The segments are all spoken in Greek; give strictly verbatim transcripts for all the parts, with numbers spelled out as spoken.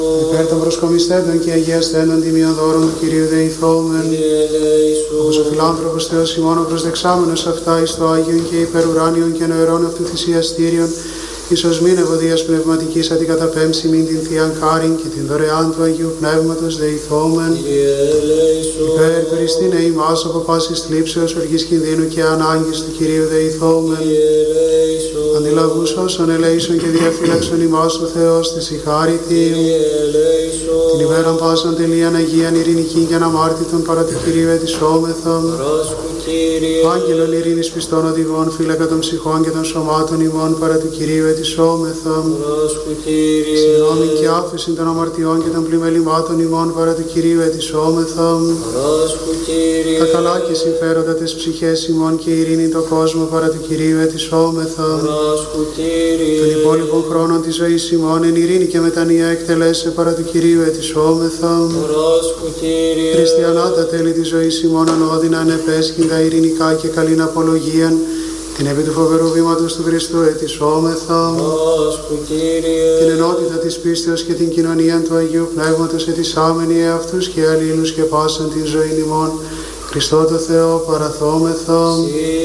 Υπέρ των προσκομιστέντων και αγιαστέντων τιμίων δώρων του Κυρίου δεηθόμεν. Όπως ο φιλάνθρωπος Θεός ημών ο προσδεξάμενος αυτά εις το Άγιον και υπερουράνιον και νοερών αυτού θυσιαστήριον, ίσως μην ευωδίας πνευματικής αντικαταπέμψη μην την Θείαν χάριν και την δωρεάν του Αγίου Πνεύματος δεηθόμεν. Υπέρ Χριστίνε ημάς από πάσης θλίψεως, οργής κινδύνου και ανάγκης του Κυρίου δεηθόμεν. Αντιλαβούς όσων ελέησον και διαφύλαξον ημάς ο Θεός της ηχάρητη. Την ημέραν πάσαν τελείαν Αγίαν ειρηνικήν και αναμάρτητον παρά του Κυρίου ετισόμεθα. Άγγελον ειρήνης πιστών οδηγών, φύλακα των ψυχών και των σωμάτων ημών παρά του Κυρίου ετισόμεθα. Συγγνώμη και άφεση των αμαρτιών και των πλημελημάτων ημών παρά του Κυρίου ετισόμεθα. Τα καλά και συμφέροντα τις ψυχές ημών και ειρήνη το κόσμο παρά του Κυρίου ετισόμεθα. Των υπόλοιπων χρόνων της ζωής ημών εν ειρήνη και μετανία εκτελέσε παρά του Κυρίου ετισόμεθα. Χριστιανά τα τέλη της ζωής ημών ανώδυνα ανεπέσχυντα ειρηνικά και καλήν απολογίαν, την επί του φοβερού βήματος του Χριστού ετισόμεθα. Την ενότητα της πίστεως και την κοινωνία του Αγίου Πνεύματος ετισάμενοι εαυτούς και αλλήλους και πάσαν την ζωή ημών, Χριστό το Θεό παραθόμεθα.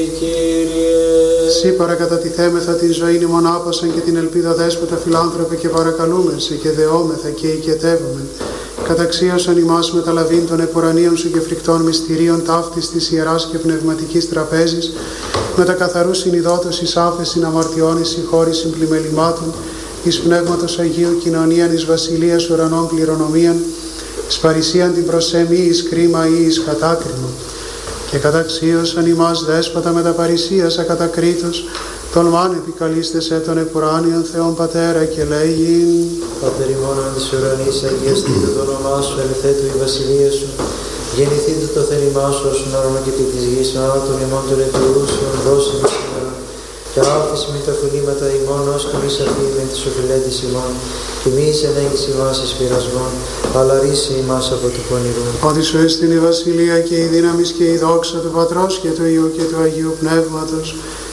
Συ παρακατατιθέμεθα την ζωή ημών άπασαν και την ελπίδα δέσποτα φιλάνθρωπε και παρακαλούμεν σε και δεόμεθα και οικετεύομεν. Καταξίωσαν ημάς μεταλαβήν των επουρανίων σου και φρικτών μυστηρίων ταύτης της ιεράς και πνευματικής τραπέζης, με τα καθαρού συνειδότος εις άφεσιν αμαρτιών εις συγχώρησιν πλημελημάτων, εις πνεύματος Αγίου κοινωνίαν εις βασιλείας ουρανών κληρονομίαν, εις παρησίαν την προσέμη εις κρίμα ή εις κατάκριμο. Και καταξίωσαν ημάς δέσποτα με τα παρησίας ακατακρίτως, τολμάν επικαλίστεσαι των επουράνιων Θεών Πατέρα και λέγειν: Πατέρ ημών εν της ουρανής, αγιαστήτω το όνομά σου, ελθέτω η βασιλεία σου, γεννηθήτω το θέλημά σου όσον όνομα και επί της γης, ο άτομ ημών των εταιρούσεων, δώσε μας σήμερα. Και άφηση με τα φωνήματα ημών, ως και μη αφήμεν τις οφειλέτης ημών, και μη εις ενέγγις ημάς εις πειρασμών, αλλά ρίσε ημάς από του πονηρού. Ότι σου έστειν η βασιλεία και η δύναμις και η δόξα του Πατρός και του Υιού και του Αγίου Πνεύματος,